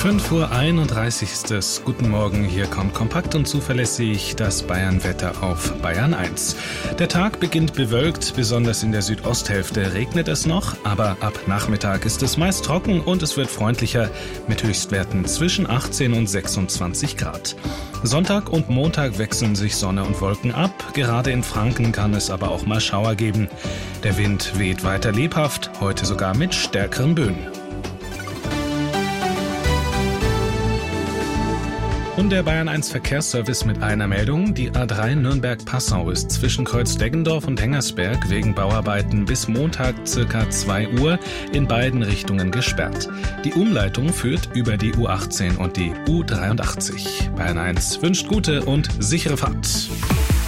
5:31 Uhr. Guten Morgen, hier kommt kompakt und zuverlässig das Bayern-Wetter auf Bayern 1. Der Tag beginnt bewölkt, besonders in der Südosthälfte regnet es noch, aber ab Nachmittag ist es meist trocken und es wird freundlicher mit Höchstwerten zwischen 18 und 26 Grad. Sonntag und Montag wechseln sich Sonne und Wolken ab, gerade in Franken kann es aber auch mal Schauer geben. Der Wind weht weiter lebhaft, heute sogar mit stärkeren Böen. Und der Bayern 1 Verkehrsservice mit einer Meldung. Die A3 Nürnberg-Passau ist zwischen Kreuz-Deggendorf und Hengersberg wegen Bauarbeiten bis Montag ca. 2 Uhr in beiden Richtungen gesperrt. Die Umleitung führt über die U18 und die U83. Bayern 1 wünscht gute und sichere Fahrt.